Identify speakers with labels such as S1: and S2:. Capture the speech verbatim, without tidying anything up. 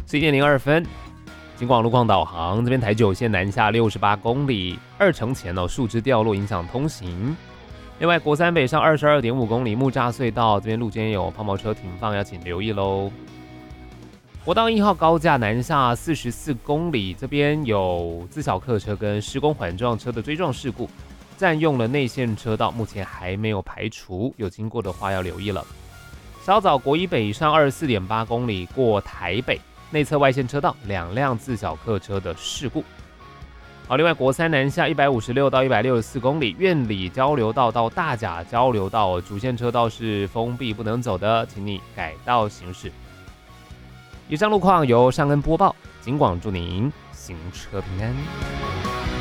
S1: 十一点零二分，警广路况导航，这边台九线南下六十八公里，二城前哦树枝掉落影响通行。另外，国三北上二十二点五公里木栅隧道这边路间有抛锚车停放，要请留意喽。国道一号高架南下四十四公里，这边有自小客车跟施工缓撞车的追撞事故，占用了内线车道，目前还没有排除，有经过的话要留意了。稍早国一北上二十四点八公里过台北，内侧外线车道两辆自小客车的事故。好，另外国三南下一百五十六到一百六十四公里，苑里交流道到大甲交流道主线车道是封闭不能走的，请你改道行驶。以上路况由尚恩播报，警广祝您行车平安。